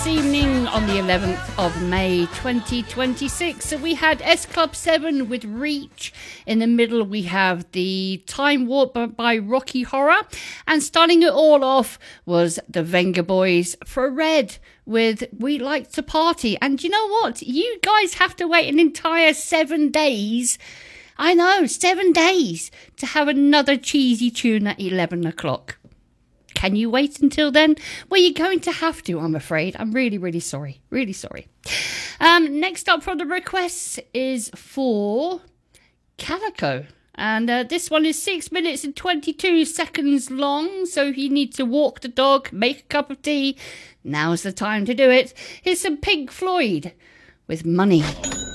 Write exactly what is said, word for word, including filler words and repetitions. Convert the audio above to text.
Evening on the eleventh of May twenty twenty-six. So we had S Club seven with Reach. In the middle we have the Time Warp by Rocky Horror. And starting it all off was the Vengaboys for Red with We Like to Party. And you know what? You guys have to wait an entire seven days. I know, seven days to have another cheesy tune at eleven o'clock. Can you wait until then? Well, you're going to have to, I'm afraid. I'm really, really sorry. Really sorry. Um, next up from the requests is for Calico. And uh, this one is six minutes and twenty-two seconds long. So if you need to walk the dog, make a cup of tea, now's the time to do it. Here's some Pink Floyd with Money.